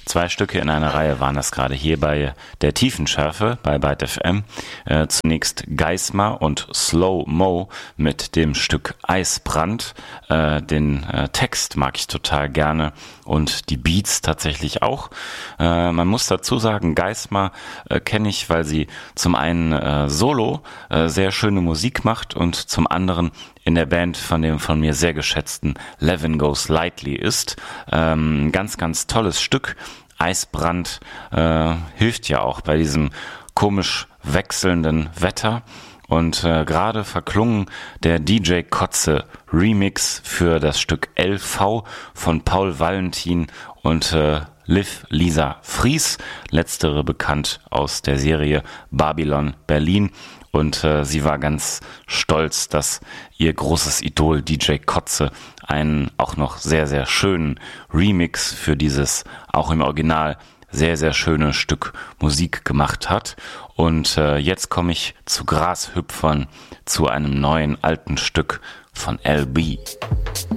2 Stücke in einer Reihe waren das gerade hier bei der Tiefenschärfe bei Byte FM. Zunächst Geismar und Slow Mo mit dem Stück Eisbrand. Den Text mag ich total gerne und die Beats tatsächlich auch. Man muss dazu sagen, Geismar kenne ich, weil sie zum einen solo sehr schöne Musik macht und zum anderen in der Band von dem von mir sehr geschätzten Levin Goes Lightly ist. Ganz, ganz tolles Stück. Eisbrand hilft ja auch bei diesem komisch wechselnden Wetter. Und gerade verklungen der DJ Kotze Remix für das Stück LV von Paul Valentin und Liv Lisa Fries, letztere bekannt aus der Serie Babylon Berlin. Und sie war ganz stolz, dass ihr großes Idol DJ Kotze einen auch noch sehr, sehr schönen Remix für dieses auch im Original sehr, sehr schöne Stück Musik gemacht hat. Und jetzt komme ich zu Grashüpfern, zu einem neuen alten Stück von LB.